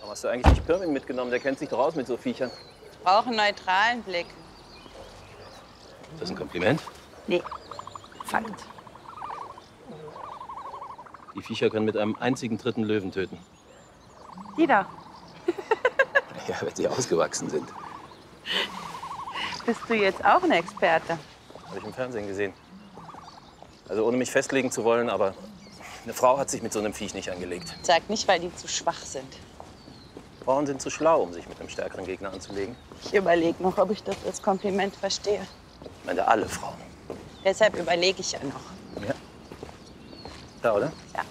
Warum hast du eigentlich nicht Pirmin mitgenommen? Der kennt sich doch aus mit so Viechern. Ich brauche einen neutralen Blick. Ist das ein Kompliment? Nee, Fakt. Die Viecher können mit einem einzigen Tritt einen Löwen töten. Die da. Ja, wenn sie ausgewachsen sind. Bist du jetzt auch ein Experte? Habe ich im Fernsehen gesehen. Also ohne mich festlegen zu wollen, aber eine Frau hat sich mit so einem Viech nicht angelegt. Sag nicht, weil die zu schwach sind. Frauen sind zu schlau, um sich mit einem stärkeren Gegner anzulegen. Ich überlege noch, ob ich das als Kompliment verstehe. Ich meine, alle Frauen. Deshalb überlege ich ja noch. Ja. Ja, oder? Ja.